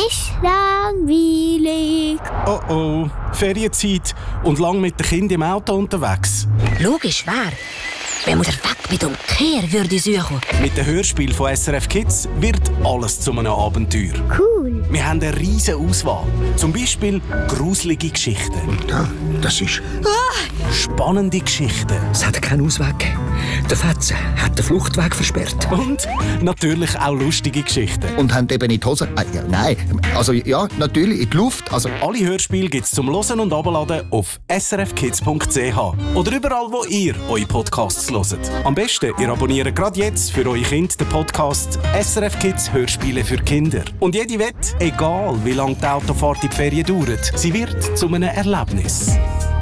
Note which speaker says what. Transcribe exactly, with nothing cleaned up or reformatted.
Speaker 1: ist langweilig.
Speaker 2: Oh oh, Ferienzeit und lang mit den Kindern im Auto unterwegs.
Speaker 3: Logisch, wer? Wenn man weg mit dem Kehr würde suchen.
Speaker 2: Mit dem Hörspiel von S R F Kids wird alles zu einem Abenteuer.
Speaker 1: Cool.
Speaker 2: Wir haben eine riesige Auswahl. Zum Beispiel gruselige Geschichten.
Speaker 4: Ja, das ist...
Speaker 3: Ah!
Speaker 2: Spannende Geschichten.
Speaker 5: Es hat keinen Ausweg gegeben. Der Fetze hat den Fluchtweg versperrt.
Speaker 2: Und natürlich auch lustige Geschichten.
Speaker 4: Und haben eben in die Hose... Äh, ja, nein, also ja, natürlich in die Luft. Also
Speaker 2: alle Hörspiele gibt es zum Hören und Abladen auf s r f kids punkt c h oder überall, wo ihr eure Podcasts hört. Am besten, ihr abonniert gerade jetzt für eure Kinder den Podcast S R F Kids Hörspiele für Kinder. Und jede Wette, egal wie lange die Autofahrt in die Ferien dauert, sie wird zu einem Erlebnis.